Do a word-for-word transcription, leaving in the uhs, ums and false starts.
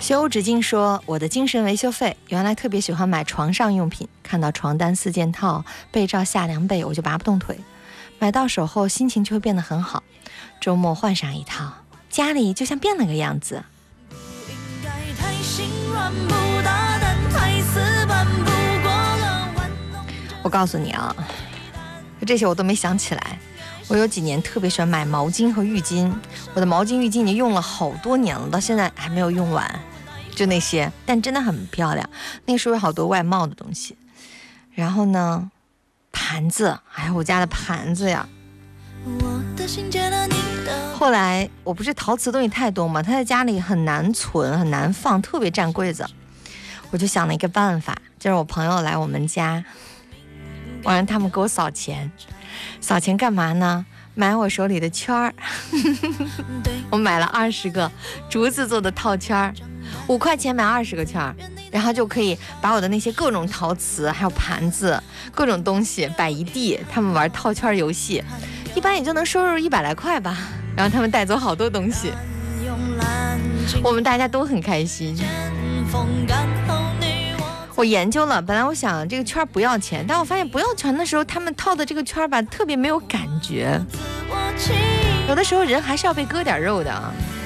学无止境说，我的精神维修费，原来特别喜欢买床上用品，看到床单四件套、被罩夏凉被，我就拔不动腿。买到手后心情就会变得很好，周末换上一套，家里就像变了个样子。我告诉你啊，这些我都没想起来。我有几年特别喜欢买毛巾和浴巾，我的毛巾浴巾已经用了好多年了，到现在还没有用完，就那些，但真的很漂亮。那个时候有好多外贸的东西。然后呢，盘子，哎呀，我家的盘子呀。后来我不是陶瓷东西太多嘛，它在家里很难存，很难放，特别占柜子。我就想了一个办法，就是我朋友来我们家，我让他们给我扫钱。扫钱干嘛呢？买我手里的圈儿。我买了二十个竹子做的套圈儿，五块钱买二十个圈儿，然后就可以把我的那些各种陶瓷还有盘子各种东西摆一地。他们玩套圈游戏一般也就能收入一百来块吧，然后他们带走好多东西，我们大家都很开心。我研究了，本来我想这个圈不要钱，但我发现不要钱的时候他们套的这个圈吧特别没有感觉，有的时候人还是要被割点肉的啊。